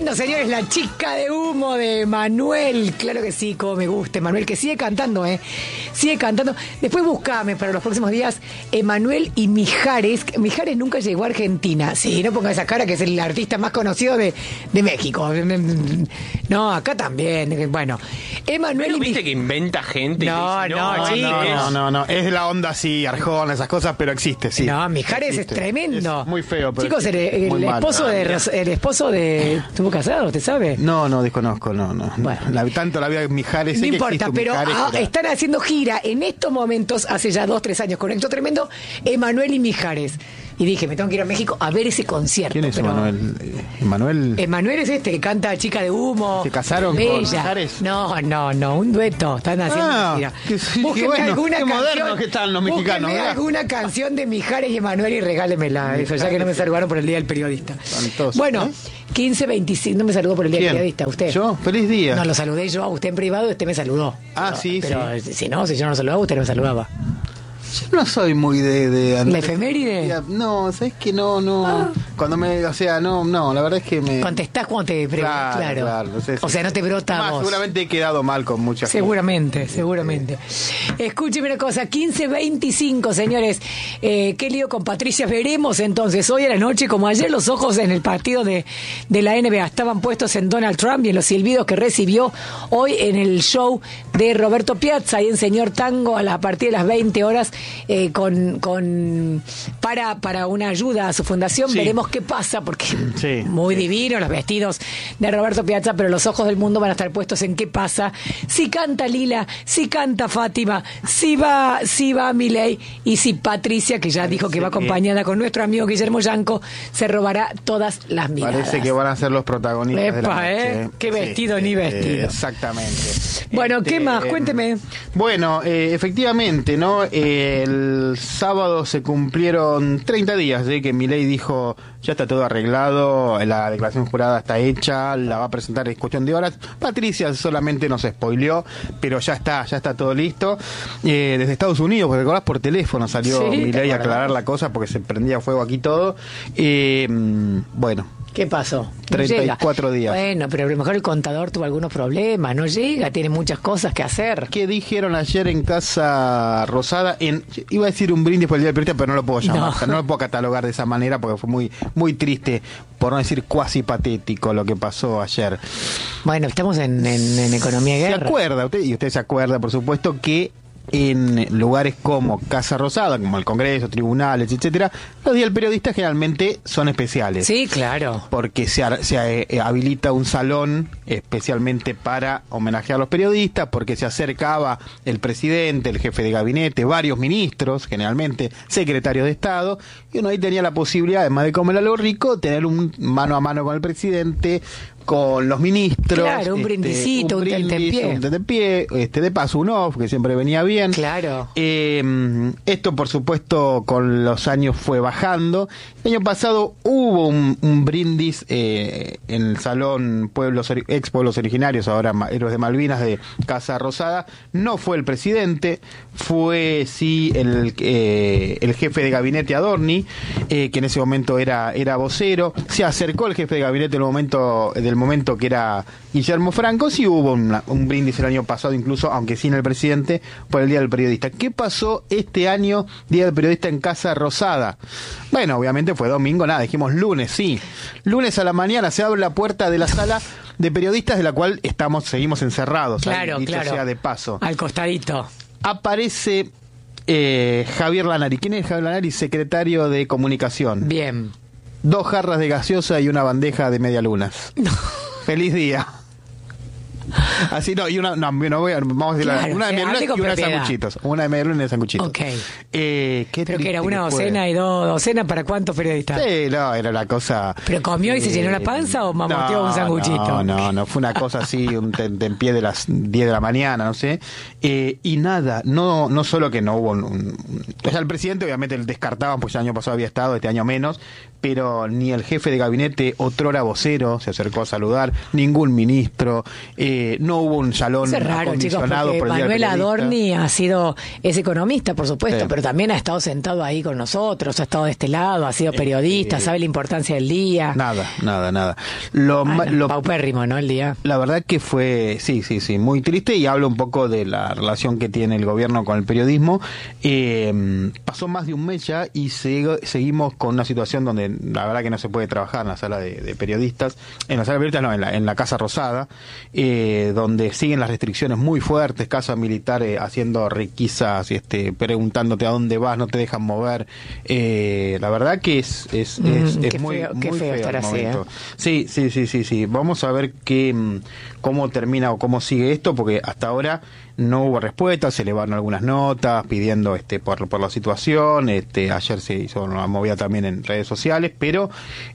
lindo, señores, la chica de humo de Manuel. Claro que sí, como me gusta, Manuel, que sigue cantando, sigue cantando. Después buscame para los próximos días Emanuel y Mijares. Mijares nunca llegó a Argentina. Sí, no ponga esa cara, que es el artista más conocido de México. No, acá también. Bueno, Emanuel y ¿viste que inventa gente? No, chicos. No. Es la onda así, Arjona, esas cosas, pero existe, sí. No, Mijares existe. Es tremendo. Es muy feo, pero chicos, el esposo de ¿estuvo casado? ¿Usted sabe? No, desconozco, no. Bueno. Tanto la vida de Mijares. No importa, pero están haciendo gira en estos momentos, hace ya 2-3 años, con éxito tremendo, Emanuel y Mijares. Y dije, me tengo que ir a México a ver ese concierto. ¿Quién es Emanuel? Emanuel es que canta Chica de Humo. ¿Se casaron con Mijares? No, un dueto. Están haciendo gira. Búsquenme alguna qué canción. modernos que están los mexicanos. Búsquenme alguna canción de Mijares y Emanuel y regálemela. Eso, ya que no me saludaron por el Día del Periodista. Espantoso, bueno, 15-25, no me saludó por el Día del Periodista, usted. ¿Yo? Feliz día. No, lo saludé yo a usted en privado y usted me saludó. Sí. Pero si yo no lo saludaba, usted no me saludaba. Yo no soy muy de ¿La efeméride? No, ¿sabes que no? Cuando no, la verdad es que me... Contestás cuando te preguntas, claro. O sea, no te brota a vos. Seguramente he quedado mal con muchas Seguramente. Escúcheme una cosa, 15-25, señores. Qué lío con Patricia. Veremos entonces, hoy a la noche, como ayer los ojos en el partido de la NBA estaban puestos en Donald Trump y en los silbidos que recibió hoy en el show de Roberto Piazza, ahí en Señor Tango, a partir de las 20 horas, para una ayuda a su fundación. Sí. Veremos qué pasa, porque muy divino los vestidos de Roberto Piazza, pero los ojos del mundo van a estar puestos en qué pasa, si canta Lila, si canta Fátima, si va Milei, y si Patricia, que ya dijo que va acompañada con nuestro amigo Guillermo Yanco, se robará todas las miradas. Parece que van a ser los protagonistas de la noche. Qué vestido ni vestido. Exactamente. Bueno, ¿qué más? Cuénteme. Bueno, efectivamente, ¿no? El sábado se cumplieron 30 días de que Milei dijo, ya está todo arreglado, la declaración jurada está hecha, la va a presentar en cuestión de horas. Patricia solamente nos spoileó, pero ya está todo listo. Desde Estados Unidos, porque recordás, por teléfono salió Milei a aclarar la cosa porque se prendía fuego aquí todo. Bueno. ¿Qué pasó? 34 días. Bueno, pero a lo mejor el contador tuvo algunos problemas, no llega, tiene muchas cosas que hacer. ¿Qué dijeron ayer en Casa Rosada? Iba a decir un brindis por el Día del Periodista, pero no lo puedo llamar, no lo puedo catalogar de esa manera porque fue muy, muy triste, por no decir cuasi patético lo que pasó ayer. Bueno, estamos en economía de guerra. ¿Se acuerda usted? Y usted se acuerda, por supuesto, que en lugares como Casa Rosada, como el Congreso, tribunales, etcétera, los días del periodista generalmente son especiales. Sí, claro. Porque se habilita un salón especialmente para homenajear a los periodistas, porque se acercaba el presidente, el jefe de gabinete, varios ministros, generalmente secretarios de Estado, y uno ahí tenía la posibilidad, además de comer algo rico, tener un mano a mano con el presidente, con los ministros. Claro, un brindisito, un tentempié, de paso un off, que siempre venía bien. Claro. Esto, por supuesto, con los años fue bajando. El año pasado hubo un brindis en el Salón ex Pueblos Originarios, ahora Héroes de Malvinas, de Casa Rosada. No fue el presidente, fue sí el jefe de gabinete Adorni, que en ese momento era vocero. Se acercó el jefe de gabinete del momento que era Guillermo Franco. Sí hubo un brindis el año pasado, incluso, aunque sin el presidente, por el Día del Periodista. ¿Qué pasó este año, Día del Periodista, en Casa Rosada? Bueno, obviamente fue domingo, dijimos lunes, sí. Lunes a la mañana se abre la puerta de la sala de periodistas, de la cual seguimos encerrados. Claro. Sea de paso. Al costadito. Aparece Javier Lanari. ¿Quién es Javier Lanari? Secretario de Comunicación. Bien. 2 jarras de gaseosa y una bandeja de medialunas. No. Feliz día. Así no, y una de medialunas y una de sanguchitos. Una de medialunas y de sanguchitos. Ok. Pero que era una docena y 2 docenas, ¿para cuántos periodistas? Sí, no, era la cosa. ¿Pero comió y se llenó la panza o mamoteó un sanguchito? No, fue una cosa así, un tentempié de las 10 de la mañana, no sé. Y nada, no solo que no hubo o sea, el presidente obviamente le descartaban, pues el año pasado había estado, este año menos, pero ni el jefe de gabinete, otrora vocero, se acercó a saludar, ningún ministro, no hubo un salón acondicionado por el Día del Manuel Periodista. Adorni es economista, por supuesto, pero también ha estado sentado ahí con nosotros, ha estado de este lado, ha sido periodista, sabe la importancia del día. Nada. Paupérrimo, ¿no? El día. La verdad que fue, sí, muy triste, y hablo un poco de la relación que tiene el gobierno con el periodismo. Pasó más de un mes ya y seguimos con una situación donde la verdad que no se puede trabajar en la sala de periodistas, en la sala de periodistas no, en la Casa Rosada, donde siguen las restricciones muy fuertes, casa militar haciendo requisas, preguntándote a dónde vas, no te dejan mover. La verdad que es muy feo estar así, Sí. Vamos a ver cómo termina o cómo sigue esto, porque hasta ahora no hubo respuesta, se elevaron algunas notas pidiendo por la situación, ayer se hizo una movida también en redes sociales, pero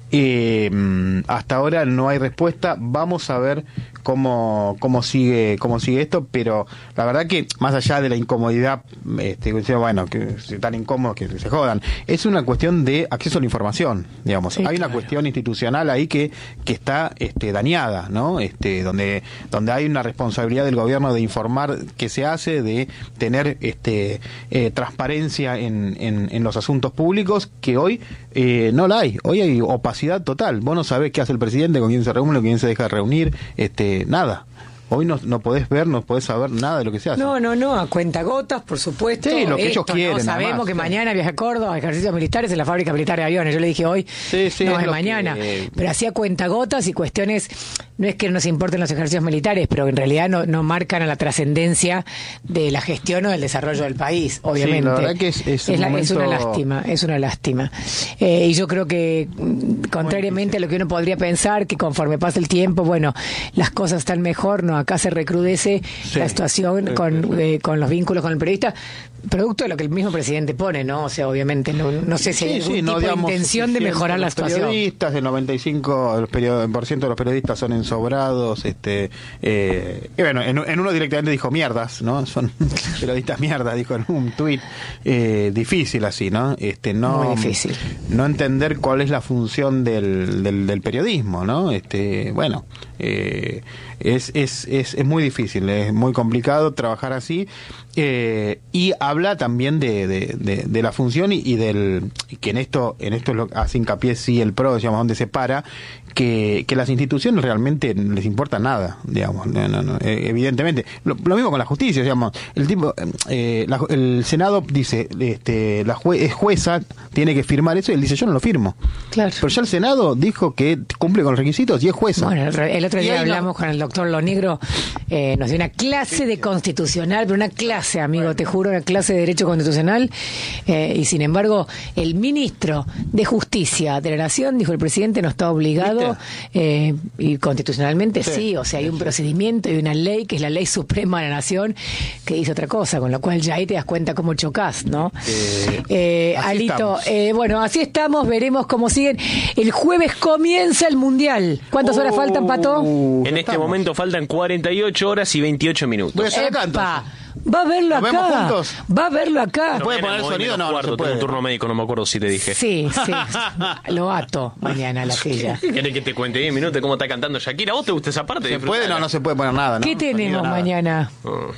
hasta ahora no hay respuesta. Vamos a ver cómo sigue esto, pero la verdad que más allá de la incomodidad, bueno, que están incómodos, que se jodan, es una cuestión de acceso a la información, digamos. Sí, hay una cuestión institucional ahí que está dañada, ¿no? Donde hay una responsabilidad del gobierno de informar qué se hace, de tener transparencia en los asuntos públicos, que hoy no la hay. Hoy hay opacidad total. Vos no sabés qué hace el presidente, con quién se reúne, con quién se deja reunir, nada. Hoy no podés ver, no podés saber nada de lo que se hace. No, a cuentagotas, por supuesto. Sí, lo que ellos quieren. Sabemos que mañana viaja a Córdoba, ejercicios militares en la fábrica militar de aviones. Yo le dije hoy, no es mañana. Pero hacía cuentagotas y cuestiones, no es que no nos importen los ejercicios militares, pero en realidad no marcan a la trascendencia de la gestión o del desarrollo del país, obviamente. Sí, la verdad que es una lástima. Y yo creo que, contrariamente a lo que uno podría pensar, que conforme pasa el tiempo, bueno, las cosas están mejor, no, acá se recrudece la situación con los vínculos con el periodista, producto de lo que el mismo presidente pone, ¿no? O sea, obviamente no sé si hay algún tipo de intención de mejorar la situación. Periodistas, el 95% de los periodistas son ensobrados, y bueno, en uno directamente dijo mierdas, ¿no? Son periodistas mierdas, dijo en un tuit. Difícil así, ¿no? Muy difícil. No entender cuál es la función del periodismo, ¿no? Bueno, es muy difícil, es muy complicado trabajar así, y habla también de la función y del que en esto hace hincapié el PRO, digamos, donde se para, que las instituciones realmente les importa nada, digamos, evidentemente. Lo mismo con la justicia, digamos, el Senado dice, es jueza, tiene que firmar eso, y él dice, yo no lo firmo. Claro. Pero ya el Senado dijo que cumple con los requisitos y es jueza. Bueno, el otro día hablamos con el doctor Lonegro, nos dio una clase de constitucional, pero una clase, amigo, te juro, una clase de derecho constitucional, y sin embargo, el ministro de Justicia de la Nación dijo, el presidente no está obligado, y constitucionalmente sí, o sea, hay un procedimiento y una ley, que es la ley suprema de la Nación, que dice otra cosa, con lo cual ya ahí te das cuenta cómo chocás, ¿no? Alito, bueno, así estamos, veremos cómo siguen. El jueves comienza el Mundial. ¿Cuántas horas faltan, Pato? En este momento faltan 48 horas y 28 minutos. Voy a hacer acá, entonces. Va a verlo acá. ¿Vemos juntos? Va a verlo acá. ¿Puede poner sonido? No, cuarto, no se puede. tengo un turno médico, no me acuerdo si te dije. Sí. Lo ato mañana a la silla. ¿Querés que te cuente 10 minutos cómo está cantando Shakira? ¿A vos te gusta esa parte? ¿Se puede? No se puede poner nada, ¿no? ¿Qué tenemos mañana?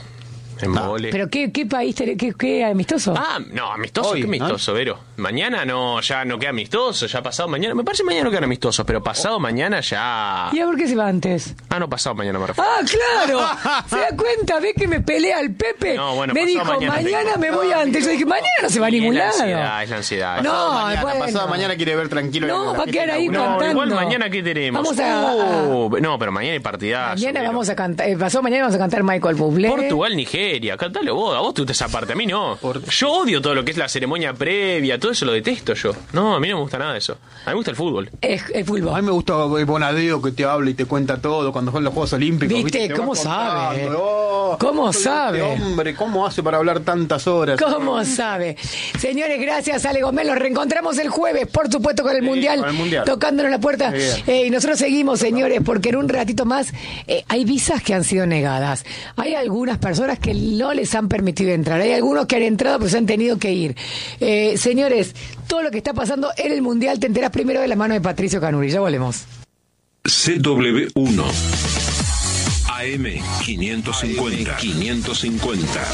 ¿Pero qué país qué amistoso? No, amistoso, Hoy, ¿qué amistoso, Vero? Mañana ya no queda amistoso, ya pasado mañana. Me parece mañana no quedan amistosos, pero pasado mañana ya. ¿Y a por qué se va antes? No, pasado mañana me refiero. Claro. ¿Se da cuenta? ¿Ve que me pelea el Pepe? No, bueno, me dijo, mañana me voy antes. Yo dije, mañana no se va a ningún lado. Es la ansiedad. No, Pasado mañana quiere ver tranquilo. No, va a quedar ahí cantando. Igual mañana ¿qué tenemos? No, pero mañana hay partidazo. Mañana vamos a cantar, pasado mañana vamos a cantar Michael Bublé. Portugal, Nigeria, cantale vos. A vos te gusta esa parte, a mí no. Yo odio todo lo que es la ceremonia previa, todo eso lo detesto yo. No, a mí no me gusta nada de eso. A mí me gusta el fútbol. Es fútbol. A mí me gusta Bonadeo, que te habla y te cuenta todo cuando son los Juegos Olímpicos. ¿Viste? ¿Cómo sabe? ¿Cómo sabe? Hombre, ¿cómo hace para hablar tantas horas? ¿Cómo sabe? Señores, gracias, Ale Gómez. Nos reencontramos el jueves, por supuesto, con el Mundial. Tocándonos la puerta. Y nosotros seguimos, señores, porque en un ratito más hay visas que han sido negadas. Hay algunas personas que no les han permitido entrar. Hay algunos que han entrado pero se han tenido que ir. Señores, todo lo que está pasando en el Mundial te enterás primero de la mano de Patricio Canuri. Ya volvemos. CW1 AM550.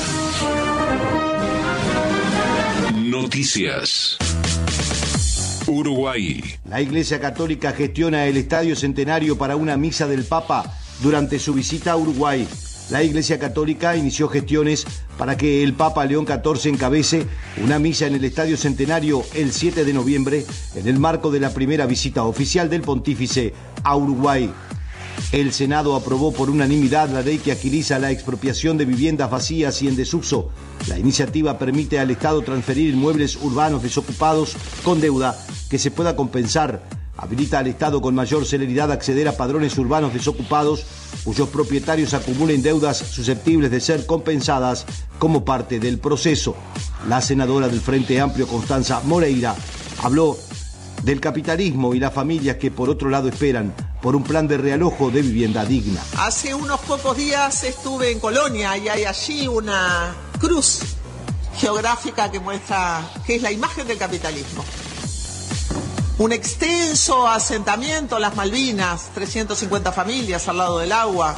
Noticias. Uruguay. La Iglesia Católica gestiona el Estadio Centenario para una misa del Papa durante su visita a Uruguay. La Iglesia Católica inició gestiones para que el Papa León XIV encabece una misa en el Estadio Centenario el 7 de noviembre en el marco de la primera visita oficial del pontífice a Uruguay. El Senado aprobó por unanimidad la ley que agiliza la expropiación de viviendas vacías y en desuso. La iniciativa permite al Estado transferir inmuebles urbanos desocupados con deuda que se pueda compensar. Habilita al Estado con mayor celeridad a acceder a padrones urbanos desocupados cuyos propietarios acumulen deudas susceptibles de ser compensadas como parte del proceso. La senadora del Frente Amplio, Constanza Moreira, habló del capitalismo y las familias que por otro lado esperan por un plan de realojo de vivienda digna. Hace unos pocos días estuve en Colonia y hay allí una cruz geográfica que muestra que es la imagen del capitalismo. Un extenso asentamiento, las Malvinas, 350 familias al lado del agua.